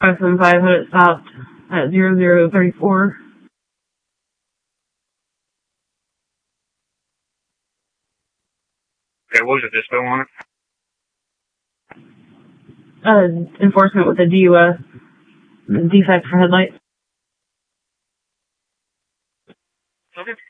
575 had it stopped at 0034. Okay, what was the dispo on it? Enforcement with the DUS. Defect for headlights. Okay.